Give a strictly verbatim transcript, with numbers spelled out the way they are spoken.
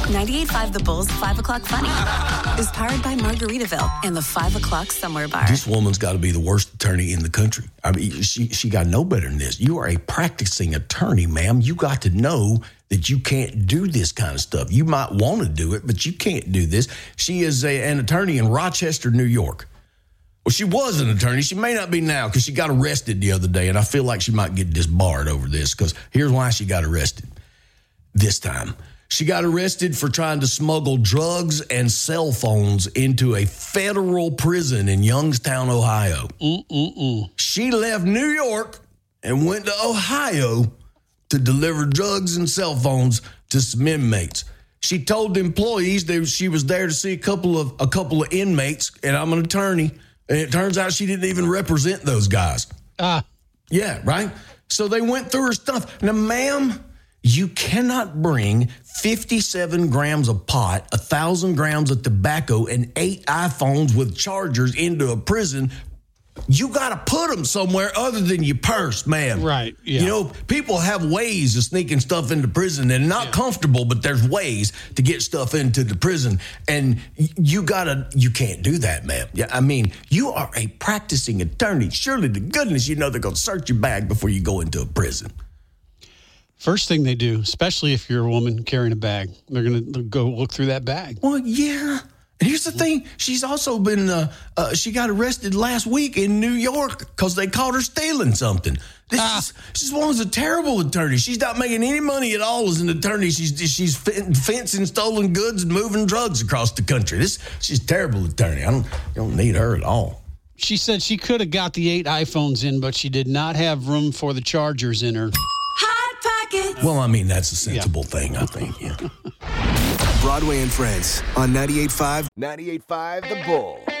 ninety-eight point five The Bull's five o'clock Funny is powered by Margaritaville and the five o'clock Somewhere Bar. This woman's got to be the worst attorney in the country. I mean, she she got no better than this. You are a practicing attorney, ma'am. You got to know that you can't do this kind of stuff. You might want to do it, but you can't do this. She is a, an attorney in Rochester, New York. Well, she was an attorney. She may not be now because she got arrested the other day, and I feel like she might get disbarred over this because here's why she got arrested this time. She got arrested for trying to smuggle drugs and cell phones into a federal prison in Youngstown, Ohio. Mm-mm-mm. She left New York and went to Ohio to deliver drugs and cell phones to some inmates. She told employees that she was there to see a couple of a couple of inmates, and I'm an attorney. And it turns out she didn't even represent those guys. Ah. Yeah, right? So they went through her stuff. Now, ma'am, you cannot bring fifty-seven grams of pot, one thousand grams of tobacco, and eight iPhones with chargers into a prison. You got to put them somewhere other than your purse, ma'am. Right, yeah. You know, people have ways of sneaking stuff into prison. They're not yeah. comfortable, but there's ways to get stuff into the prison. And you got to, you can't do that, ma'am. Yeah, I mean, you are a practicing attorney. Surely to goodness you know they're going to search your bag before you go into a prison. First thing they do, especially if you're a woman carrying a bag, they're going to go look through that bag. Well, yeah. And here's the thing. She's also been, uh, uh, she got arrested last week in New York because they caught her stealing something. This ah. is, this woman's a terrible attorney. She's not making any money at all as an attorney. She's she's fencing stolen goods and moving drugs across the country. This She's a terrible attorney. I don't, don't need her at all. She said she could have got the eight iPhones in, but she did not have room for the chargers in her. Hot Pockets. Well, I mean, that's a sensible yeah. thing, I think, yeah. Broadway and Friends on ninety-eight point five. ninety-eight point five The Bull.